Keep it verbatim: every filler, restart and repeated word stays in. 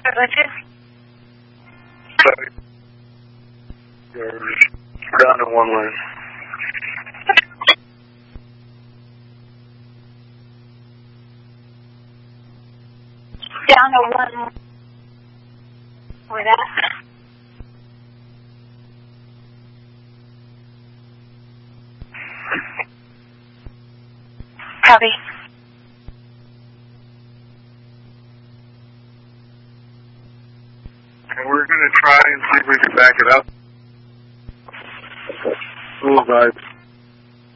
Affirmative. Sorry. We're down to one lane. Down to one. Where that? Copy. And we're going to try and see if we can back it up. Cool vibes.